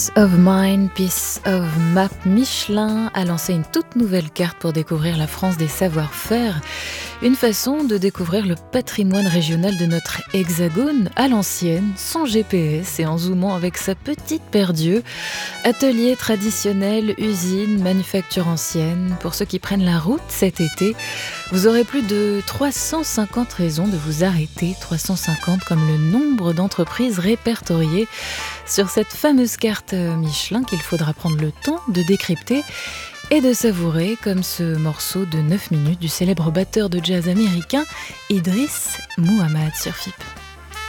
Peace of Mind, Peace of Map. Michelin a lancé une toute nouvelle carte pour découvrir la France des savoir-faire. Une façon de découvrir le patrimoine régional de notre hexagone à l'ancienne, sans GPS et en zoomant avec sa petite paire d'yeux. Ateliers traditionnels, usines, manufactures anciennes. Pour ceux qui prennent la route cet été, vous aurez plus de 350 raisons de vous arrêter. 350 comme le nombre d'entreprises répertoriées sur cette fameuse carte Michelin qu'il faudra prendre le temps de décrypter et de savourer, comme ce morceau de 9 minutes du célèbre batteur de jazz américain Idriss Muhammad sur FIP.